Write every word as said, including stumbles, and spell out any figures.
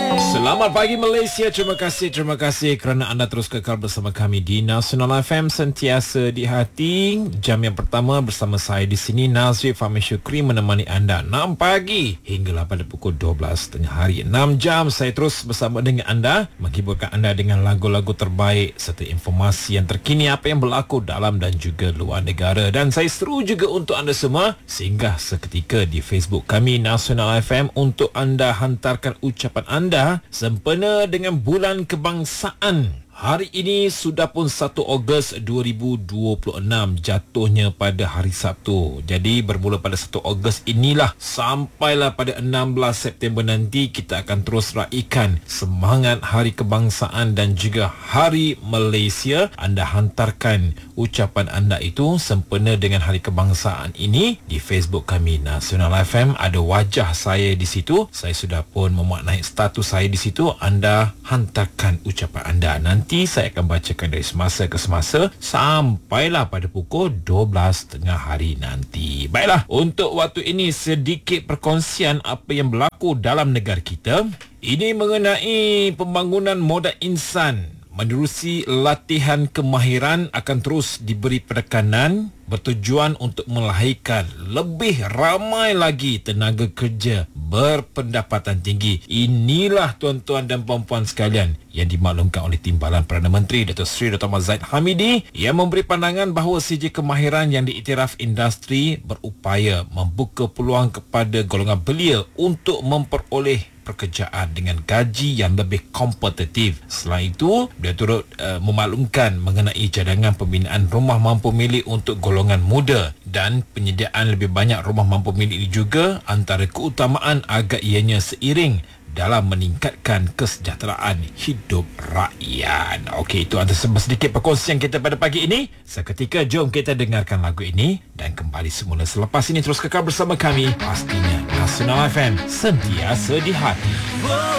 Selamat pagi Malaysia. Terima kasih, terima kasih kerana anda terus kekal bersama kami di Nasional F M, sentiasa di hati. Jam yang pertama bersama saya di sini, Nazri Fahmi Syukri, menemani anda enam pagi hinggalah pada pukul dua belas tengah hari. enam jam saya terus bersama dengan anda, menghiburkan anda dengan lagu-lagu terbaik serta informasi yang terkini apa yang berlaku dalam dan juga luar negara. Dan saya seru juga untuk anda semua singgah seketika di Facebook kami Nasional F M untuk anda hantarkan ucapan anda sempena dengan Bulan Kebangsaan. Hari ini sudah pun satu Ogos dua ribu dua puluh enam, jatuhnya pada hari Sabtu. Jadi bermula pada satu Ogos inilah sampailah pada enam belas September nanti, kita akan terus raikan semangat Hari Kebangsaan dan juga Hari Malaysia. Anda hantarkan ucapan anda itu sempena dengan Hari Kebangsaan ini di Facebook kami Nasional F M. Ada wajah saya di situ. Saya sudah pun memaknai status saya di situ. Anda hantarkan ucapan anda. Nanti Nanti saya akan bacakan dari semasa ke semasa sampailah pada pukul dua belas tengah hari nanti. Baiklah, untuk waktu ini sedikit perkongsian apa yang berlaku dalam negara kita. Ini mengenai pembangunan modal insan. Menerusi latihan kemahiran akan terus diberi penekanan bertujuan untuk melahirkan lebih ramai lagi tenaga kerja berpendapatan tinggi. Inilah tuan-tuan dan puan-puan sekalian yang dimaklumkan oleh Timbalan Perdana Menteri Datuk Seri Doktor Ahmad Zahid Hamidi, yang memberi pandangan bahawa C J kemahiran yang diiktiraf industri berupaya membuka peluang kepada golongan belia untuk memperoleh pekerjaan dengan gaji yang lebih kompetitif. Selain itu, dia turut uh, memaklumkan mengenai cadangan pembinaan rumah mampu milik untuk golongan muda dan penyediaan lebih banyak rumah mampu milik ini juga antara keutamaan agar ianya seiring dalam meningkatkan kesejahteraan hidup rakyat. Okey, itu antara sedikit perkongsian kita pada pagi ini. Seketika jom kita dengarkan lagu ini dan kembali semula selepas ini. Terus kekal bersama kami, pastinya Nasional F M, sentiasa di hati.